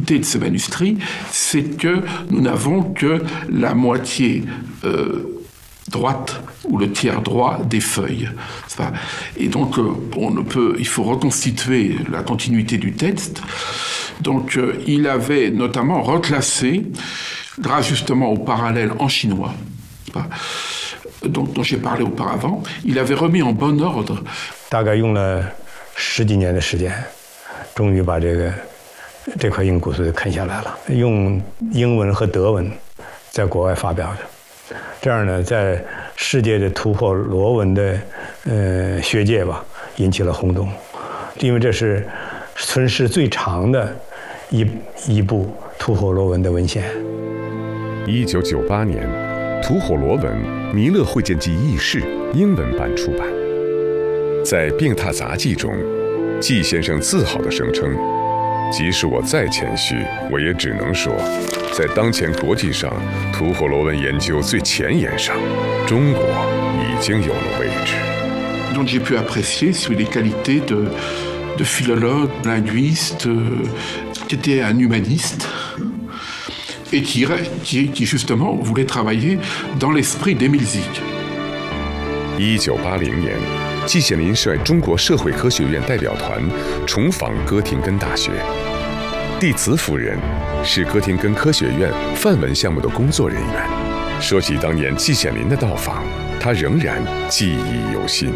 difficulté de ce manuscrit, c'est que nous n'avons que la moitié droite ou le tiers droit des feuilles. Et donc, il faut reconstituer la continuité du texte. Donc, il avait notamment reclassé, grâce justement au parallèle en chinois, dont j'ai parlé auparavant, il avait remis en bon ordre. 大概用了10几年的时间，终于把这块硬骨髓啃下来了。用英文和德文在国外发表的，这样呢，在世界的吐火罗文的学界吧，引起了轰动，因为这是存世最长的一部吐火罗文的文献。 1998年，《吐火罗文弥勒会见记轶事》英文版出版。在《病榻杂记》中，季先生自豪地声称：“即使我再谦虚，我也只能说，在当前国际上吐火罗文研究最前沿上，中国已经有了位置。” Donc j'ai pu apprécier les qualités de philologue, linguiste, qui était un humaniste et qui justement voulait travailler dans l'esprit d'Émile Zic. 1980年，季羡林率中国社会科学院代表团重访哥廷根大学。蒂茨夫人是哥廷根科学院范文项目的工作人员。说起当年季羡林的到访，他仍然记忆犹新。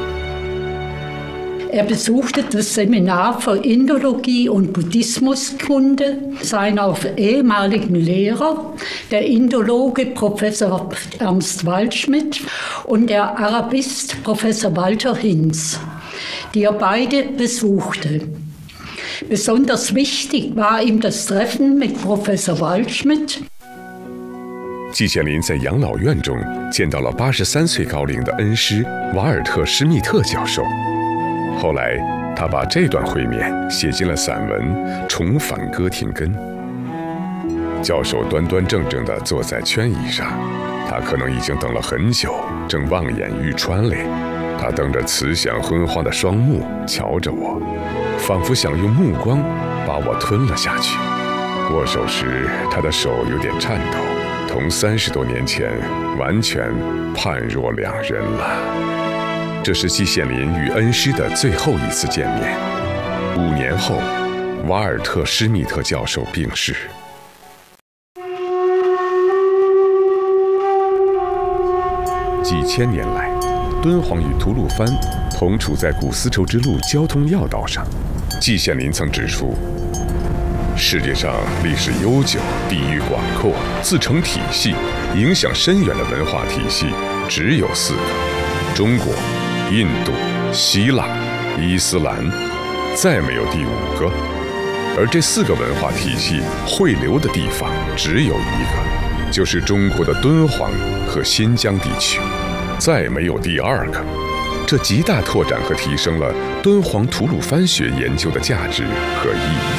besuchte das Seminar für Indologie und Buddhismuskunde seiner ehemaligen Lehrer, der Indologe Professor Ernst Waldschmidt und der Arabist Professor Walter Hinz, die er beide besuchte. Besonders wichtig war ihm das Treffen mit Professor Waldschmidt. 季羡林在养老院中见到了83岁高龄的恩师瓦尔特·施密特教授。后来，他把这段会面写进了散文《重返哥廷根》。教授端端正正地坐在圈椅上，他可能已经等了很久，正望眼欲穿嘞。他瞪着慈祥昏花的双目瞧着我，仿佛想用目光把我吞了下去。握手时，他的手有点颤抖，同30多年前完全判若两人了。这是季羡林与恩师的最后一次见面。5年后，瓦尔特·施密特教授病逝。几千年来，敦煌与吐鲁番同处在古丝绸之路交通要道上。季羡林曾指出，世界上历史悠久、地域广阔、自成体系、影响深远的文化体系只有4个：中国、印度、希腊、伊斯兰，再没有第5个。而这4个文化体系汇流的地方只有一个，就是中国的敦煌和新疆地区，再没有第2个。这极大拓展和提升了敦煌吐鲁番学研究的价值和意义。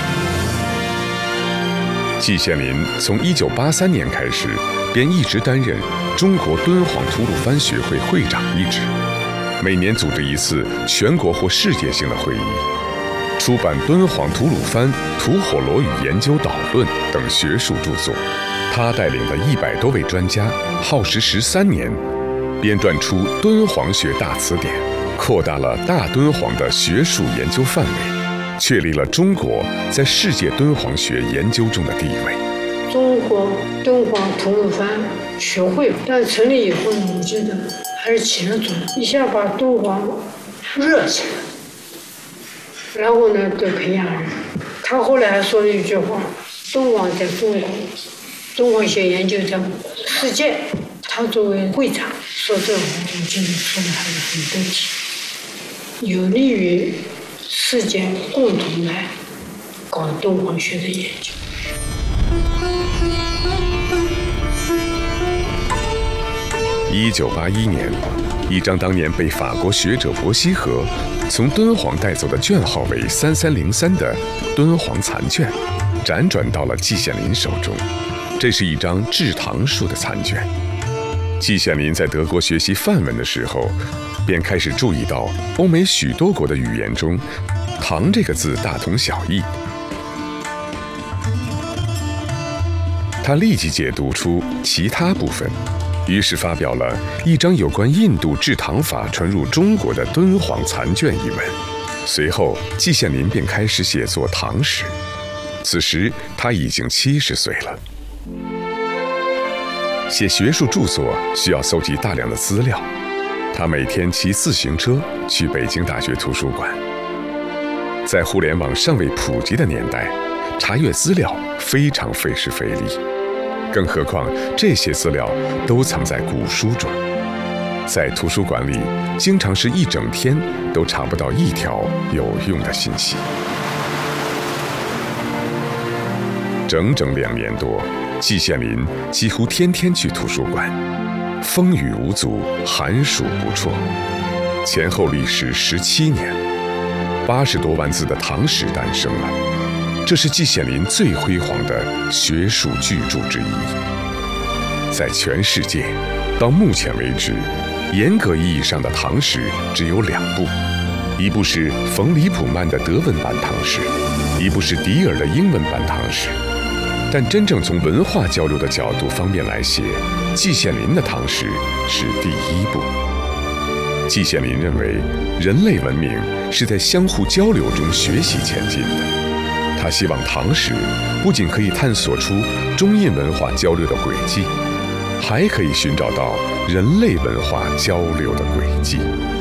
季羡林从1983年开始，便一直担任中国敦煌吐鲁番学会会长一职。每年组织一次全国或世界性的会议，出版《敦煌吐鲁番吐火罗语研究导论》等学术著作。他带领的100多位专家，耗时13年，编撰出《敦煌学大词典》，扩大了大敦煌的学术研究范围，确立了中国在世界敦煌学研究中的地位。 中国敦煌吐鲁番学会，但成立以后呢，我觉得还是起了作用，一下把敦煌热起来，然后呢，对培养人。他后来还说了一句话：敦煌在中国，敦煌学研究在世界。他作为会长说这话，我觉得说的还是很得体，有利于世界共同来搞敦煌学的研究。 1981年，一张当年被法国学者伯希和从敦煌带走的卷号为3303的敦煌残卷，辗转到了季羡林手中。这是一张制唐书的残卷。季羡林在德国学习梵文的时候，便开始注意到欧美许多国的语言中，唐这个字大同小异。 他立即解读出其他部分，于是发表了一张有关印度制糖法传入中国的敦煌残卷一文。随后，季羡林便开始写作唐史。此时他已经70岁了。写学术著作需要搜集大量的资料，他每天骑自行车去北京大学图书馆。在互联网尚未普及的年代，查阅资料非常费时费力，更何况这些资料都藏在古书中，在图书馆里经常是一整天都查不到一条有用的信息。整整2年多，季羡林几乎天天去图书馆，风雨无阻，寒暑不辍，前后历时17年，80多万字的唐史诞生了。这是季羡林最辉煌的学术巨著之一。在全世界，到目前为止，严格意义上的唐史只有2部，一部是冯·里普曼的德文版唐史，一部是迪尔的英文版唐史。但真正从文化交流的角度方面来写，季羡林的唐史是第1部。季羡林认为，人类文明是在相互交流中学习前进的。他希望唐史不仅可以探索出中印文化交流的轨迹，还可以寻找到人类文化交流的轨迹。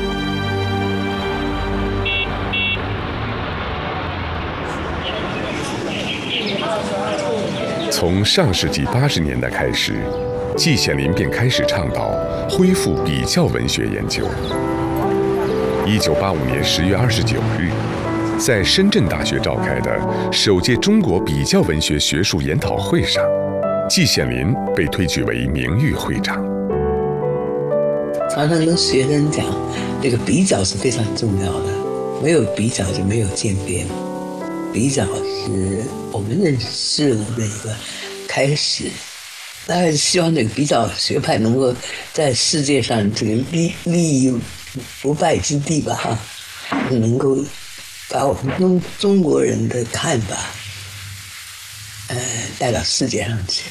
从上世纪80年代开始，季羡林便开始倡导恢复比较文学研究。1985年10月29日，在深圳大学召开的首届中国比较文学学术研讨会上，季羡林被推举为名誉会长。 常常跟学生讲，这个比较是非常重要的，没有比较就没有渐变。比较是我们认识事物的一个开始，当然希望这个比较学派能够在世界上这个立于不败之地吧，能够把我们中国人的看法，带到世界上去。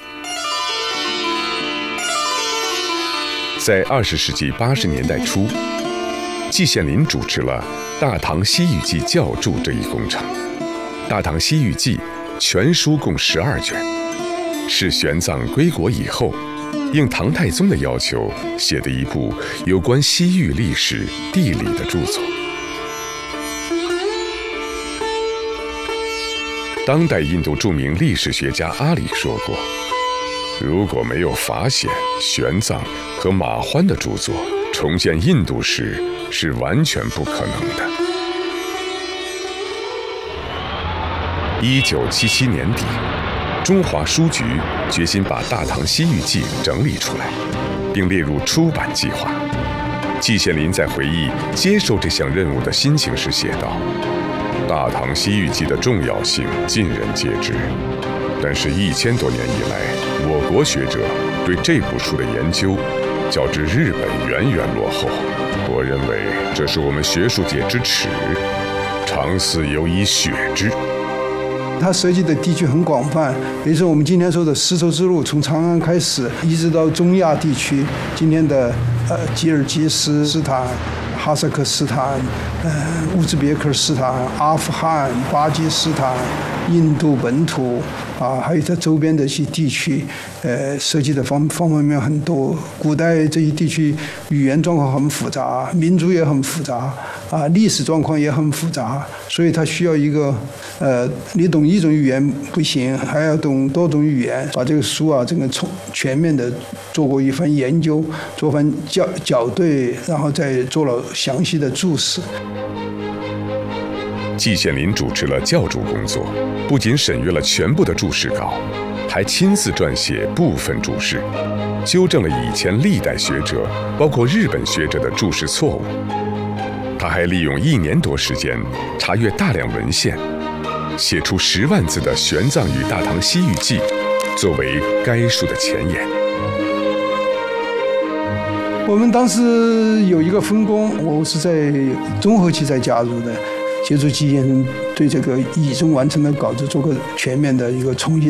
在20世纪80年代初，季羡林主持了《大唐西域记》校注这一工程。《大唐西域记》全书共12卷，是玄奘归国以后，应唐太宗的要求写的一部有关西域历史、地理的著作。当代印度著名历史学家阿里说过，如果没有法显、玄奘和马欢的著作，重建印度史是完全不可能的。1977年底，中华书局决心把《大唐西域记》整理出来，并列入出版计划。季羡林在回忆接受这项任务的心情时写道：“《大唐西域记》的重要性尽人皆知，但是1000多年以来，我国学者对这部书的研究，较之日本远远落后。我认为这是我们学术界之耻，常思有以雪之。” 它涉及的地区很广泛，比如说我们今天说的丝绸之路，从长安开始，一直到中亚地区，今天的吉尔吉斯坦、哈萨克斯坦、乌兹别克斯坦、阿富汗、巴基斯坦、印度本土还有它周边的一些地区，涉及的方面很多。古代这些地区语言状况很复杂，民族也很复杂，历史状况也很复杂，所以它需要一个你懂一种语言不行，还要懂多种语言，把这个书这个全面的做过一番研究，做番校对，然后再做了详细的注释。 季羡林主持了校注工作，不仅审阅了全部的注释稿，还亲自撰写部分注释，纠正了以前历代学者，包括日本学者的注释错误。他还利用1年多时间查阅大量文献，写出10万字的《玄奘与大唐西域记》，作为该书的前言。 我们当时有一个分工，我是在中后期才加入的，协助季羡林对这个已经完成的稿子做个全面的一个重新